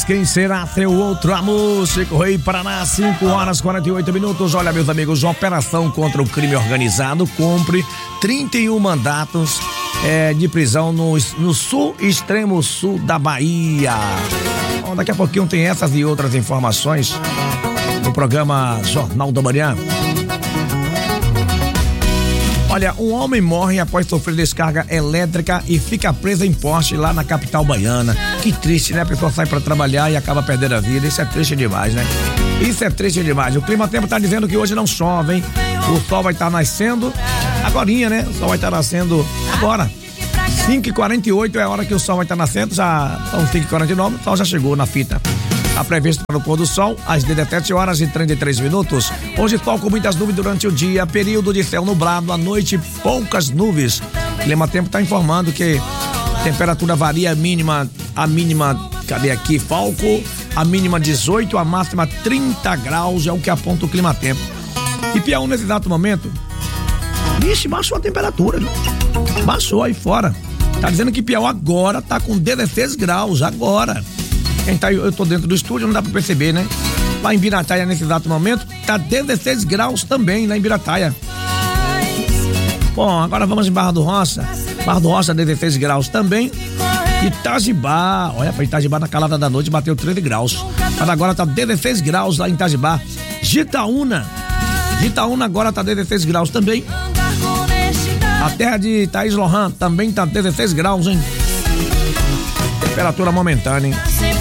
Quem será seu outro amor? Chico Rei, Paraná, 5h48. Olha, meus amigos, operação contra o crime organizado cumpre 31 mandatos de prisão no sul, extremo sul da Bahia. Bom, daqui a pouquinho tem essas e outras informações no programa Jornal da Manhã. Olha, um homem morre após sofrer descarga elétrica e fica preso em poste lá na capital baiana. Que triste, né? A pessoa sai pra trabalhar e acaba perdendo a vida. Isso é triste demais, né? Isso é triste demais. O clima-tempo tá dizendo que hoje não chove, hein? O sol vai estar nascendo agorinha, né? O sol vai estar nascendo agora. 5h48 é a hora que o sol vai estar nascendo. Já são 5h49, o sol já chegou na fita. Está previsto para o pôr do sol às 17h33. Hoje sol com muitas nuvens durante o dia, período de céu nublado, à noite poucas nuvens. O clima-tempo está informando que temperatura varia, a mínima, cadê aqui, Falco, a mínima 18, a máxima 30 graus, é o que aponta o clima-tempo. E Piauí nesse exato momento, baixou a temperatura, baixou aí fora. Tá dizendo que Piauí agora tá com 16 graus, agora. Eu tô dentro do estúdio, não dá pra perceber, né? Lá em Birataia, nesse exato momento, tá 16 graus também, lá em Birataia. Bom, agora vamos em Barra do Roça. Barra do Roça, 16 graus também. Itajibá, olha, pra Itajibá na calada da noite bateu 13 graus. Mas agora tá 16 graus lá em Itajibá. Gitaúna agora tá 16 graus também. A terra de Thaís Lohan também tá 16 graus, hein? Temperatura momentânea, hein?